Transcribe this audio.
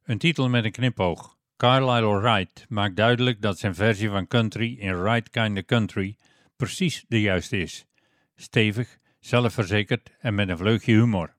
Een titel met een knipoog. Carlisle Wright maakt duidelijk dat zijn versie van country in Right Kinda Country precies de juiste is. Stevig, zelfverzekerd en met een vleugje humor.